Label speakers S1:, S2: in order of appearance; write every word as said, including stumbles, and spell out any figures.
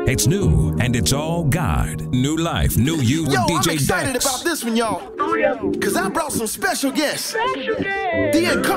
S1: It's new and it's all God. New life, new you with
S2: Yo,
S1: D J
S2: I'm excited
S1: Dex.
S2: about this one, y'all. Cause I brought some special guests.
S3: Special guest.
S2: The incomparable